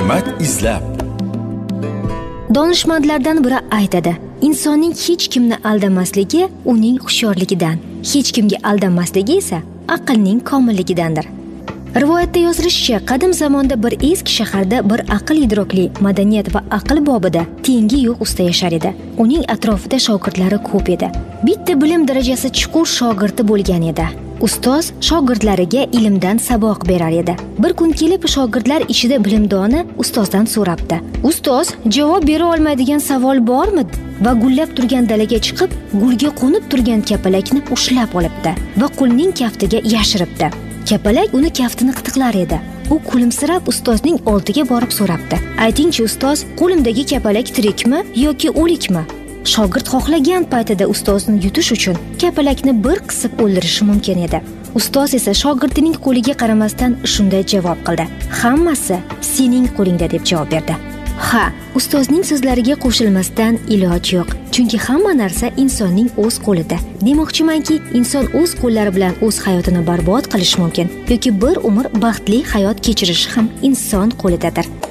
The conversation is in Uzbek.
hikmat izlab. Donishmandlardan biri aytadi: insonning hech kimni aldamasligi uning hushyorligidan, hech kimga aldanmasligi esa aqlning komilligidandir. Rivoyatda yozilishicha, qadim zamonda bir eski shaharda bir aql idrokli, madaniyat va aql bobida tengi yo'q usta yashar edi. Uning atrofida shogirdlari ko'p edi. Bitta bilim darajasi chuqur shogirdi bo'lgan edi. Ustoz shogirdlariga ilmdan saboq berar edi. Bir kun kelib shogirdlar ichida bilimdoni ustozdan so'rabdi: "Ustoz, javob bera olmaydigan savol bormi?" Va gullab turgan dalaga chiqib, gulga qo'nib turgan kapalakni ushlab olibdi va qulning kaftiga yashiribdi. Kapalak uni kaftini qitiqlar edi. U kulimsirab ustozning oldiga borib so'rabdi: "Aytingchi ustoz, qo'limdagi kapalak tirikmi yoki o'likmi?" Shogird xohlagan paytida ustozni yutish uchun kapalakni bir qisib o'ldirishi mumkin edi. Ustoz esa shogirdining qo'liga qaramasdan shunday javob qildi: "Hammasi sening qo'lingda", deb javob berdi. Ha, ustozning so'zlariga qo'shilmasdan iloj yo'q. Chunki hamma narsa insonning o'z qo'lida. Demoqchimanki, inson o'z qo'llari bilan o'z hayotini barbod qilish mumkin yoki bir umr baxtli hayot kechirishi ham inson qo'lidadir.